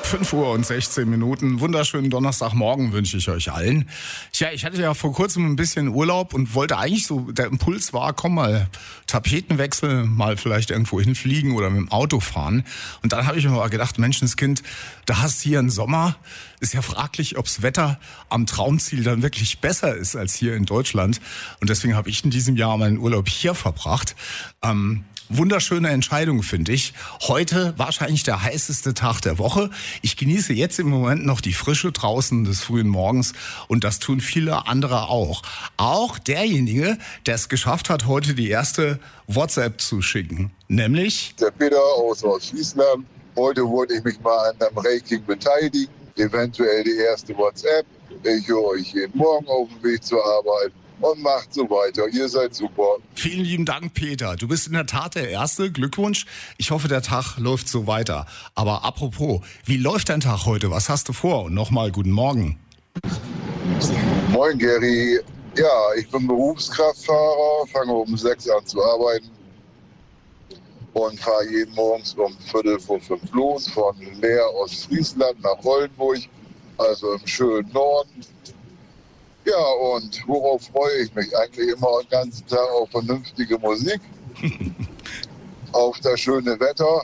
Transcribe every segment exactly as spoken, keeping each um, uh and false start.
fünf Uhr und sechzehn Minuten. Wunderschönen Donnerstagmorgen wünsche ich euch allen. Tja, ich hatte ja vor kurzem ein bisschen Urlaub und wollte eigentlich so, der Impuls war, komm mal, Tapetenwechsel, mal vielleicht irgendwo hinfliegen oder mit dem Auto fahren. Und dann habe ich mir mal gedacht, Menschenskind, da hast du hier einen Sommer. Ist ja fraglich, ob's Wetter am Traumziel dann wirklich besser ist als hier in Deutschland. Und deswegen habe ich in diesem Jahr meinen Urlaub hier verbracht. Ähm, Wunderschöne Entscheidung, finde ich. Heute wahrscheinlich der heißeste Tag der Woche. Ich genieße jetzt im Moment noch die Frische draußen des frühen Morgens und das tun viele andere auch. Auch derjenige, der es geschafft hat, heute die erste WhatsApp zu schicken. Nämlich der Peter aus Ostfriesland. Heute wollte ich mich mal an einem Ranking beteiligen. Eventuell die erste WhatsApp. Ich höre euch jeden Morgen auf dem Weg zur Arbeit. Und macht so weiter. Ihr seid super. Vielen lieben Dank, Peter. Du bist in der Tat der Erste. Glückwunsch. Ich hoffe, der Tag läuft so weiter. Aber apropos, wie läuft dein Tag heute? Was hast du vor? Und nochmal guten Morgen. Moin, Gary. Ja, ich bin Berufskraftfahrer, fange um sechs an zu arbeiten und fahre jeden Morgens um Viertel vor fünf los von Leer, Ostfriesland nach Oldenburg, also im schönen Norden. Ja, und worauf freue ich mich? Eigentlich immer den ganzen Tag auf vernünftige Musik, auf das schöne Wetter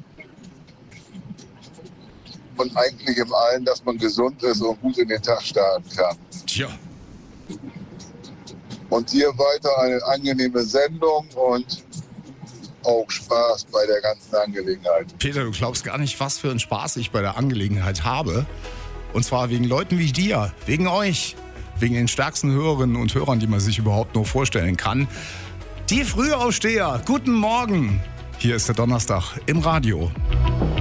und eigentlich im Allen, dass man gesund ist und gut in den Tag starten kann. Tja. Und dir weiter eine angenehme Sendung und auch Spaß bei der ganzen Angelegenheit. Peter, du glaubst gar nicht, was für einen Spaß ich bei der Angelegenheit habe. Und zwar wegen Leuten wie dir, wegen euch. Wegen den stärksten Hörerinnen und Hörern, die man sich überhaupt nur vorstellen kann. Die Frühaufsteher, guten Morgen. Hier ist der Donnerstag im Radio.